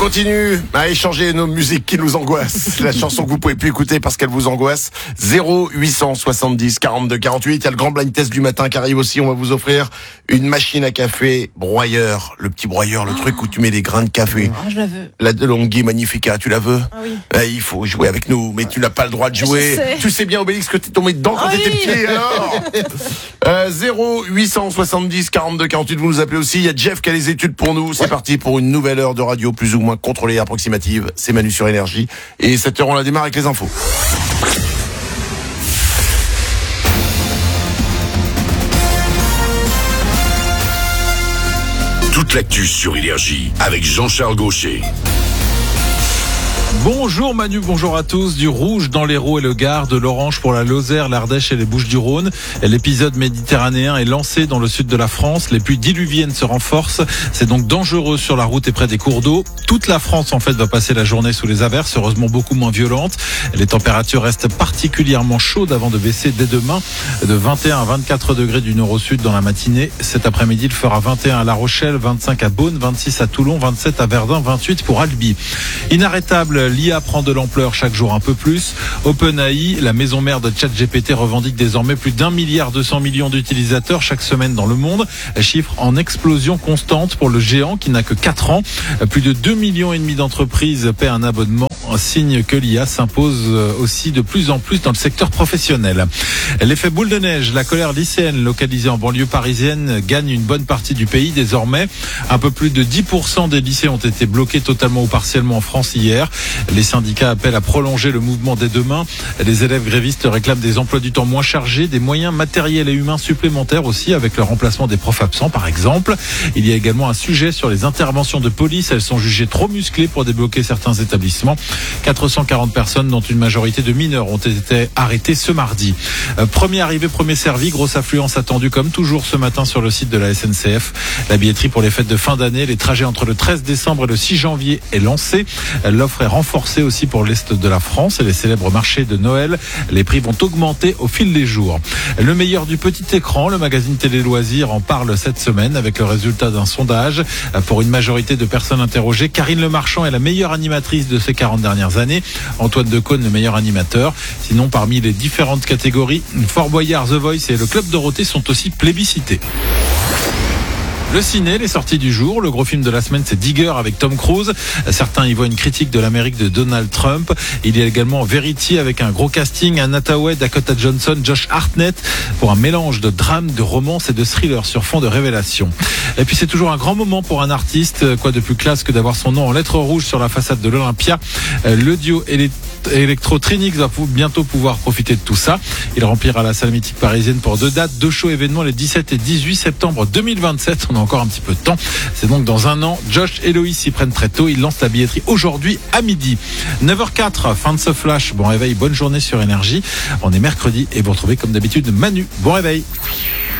continue à échanger nos musiques qui nous angoissent. La chanson que vous pouvez plus écouter parce qu'elle vous angoisse. 0870 42 48. Il y a le grand blind test du matin qui arrive aussi. On va vous offrir une machine à café broyeur. Le petit broyeur, le truc où tu mets des grains de café. Oh, je la veux. La DeLonghi Magnifica, tu la veux? Ah oui. Il faut jouer avec nous, mais tu n'as pas le droit de jouer. Je Tu sais bien, Obélix, que t'es tombé dedans quand t'étais petit, alors 0870 42 48, vous nous appelez aussi. Il y a Jeff qui a les études pour nous. C'est parti pour une nouvelle heure de radio plus ou moins contrôlée, approximative. C'est Manu sur Énergie. Et cette heure, on la démarre avec les infos. Toute l'actu sur Énergie avec Jean-Charles Gaucher. Bonjour Manu, bonjour à tous. Du rouge dans l'Hérault et le Gard, de l'orange pour la Lozère, l'Ardèche et les Bouches-du-Rhône. L'épisode méditerranéen est lancé dans le sud de la France. Les pluies diluviennes se renforcent. C'est donc dangereux sur la route et près des cours d'eau. Toute la France en fait va passer la journée sous les averses, heureusement beaucoup moins violentes. Les températures restent particulièrement chaudes avant de baisser dès demain de 21 à 24 degrés du nord au sud dans la matinée. Cet après-midi, il fera 21 à La Rochelle, 25 à Beaune, 26 à Toulon, 27 à Verdun, 28 pour Albi. Inarrêtable, l'IA prend de l'ampleur chaque jour un peu plus. OpenAI, la maison mère de ChatGPT, revendique désormais plus d'1,2 milliard d'utilisateurs chaque semaine dans le monde. Chiffre en explosion constante pour le géant qui n'a que 4 ans. Plus de 2,5 millions d'entreprises paient un abonnement. Un signe que l'IA s'impose aussi de plus en plus dans le secteur professionnel. L'effet boule de neige, la colère lycéenne localisée en banlieue parisienne gagne une bonne partie du pays désormais. Un peu plus de 10% des lycées ont été bloqués totalement ou partiellement en France hier. Les syndicats appellent à prolonger le mouvement dès demain. Les élèves grévistes réclament des emplois du temps moins chargés, des moyens matériels et humains supplémentaires aussi, avec le remplacement des profs absents par exemple. Il y a également un sujet sur les interventions de police. Elles sont jugées trop musclées pour débloquer certains établissements. 440 personnes, dont une majorité de mineurs, ont été arrêtées ce mardi. Premier arrivé, premier servi, grosse affluence attendue comme toujours ce matin sur le site de la SNCF. La billetterie pour les fêtes de fin d'année, les trajets entre le 13 décembre et le 6 janvier est lancée. L'offre est renforcée aussi pour l'Est de la France et les célèbres marchés de Noël. Les prix vont augmenter au fil des jours. Le meilleur du petit écran, le magazine Télé Loisirs en parle cette semaine avec le résultat d'un sondage. Pour une majorité de personnes interrogées, Karine Le Marchand est la meilleure animatrice de ces 40 dernières années. Antoine Decaune, le meilleur animateur. Sinon, parmi les différentes catégories, Fort Boyard, The Voice et le Club Dorothée sont aussi plébiscités. Le ciné, les sorties du jour. Le gros film de la semaine, c'est Digger avec Tom Cruise. Certains y voient une critique de l'Amérique de Donald Trump. Il y a également Verity avec un gros casting, Anne Hathaway, Dakota Johnson, Josh Hartnett pour un mélange de drame, de romance et de thriller sur fond de révélation. Et puis c'est toujours un grand moment pour un artiste. Quoi de plus classe que d'avoir son nom en lettres rouges sur la façade de l'Olympia. Le duo Electro Trinix va bientôt pouvoir profiter de tout ça. Il remplira la salle mythique parisienne pour 2 dates, 2 shows événements les 17 et 18 septembre 2027. On a encore un petit peu de temps. C'est donc dans un an. Josh et Loïs s'y prennent très tôt. Ils lancent la billetterie aujourd'hui à midi. 9h04, fin de ce flash. Bon réveil, bonne journée sur Énergie. On est mercredi et vous retrouvez comme d'habitude Manu. Bon réveil.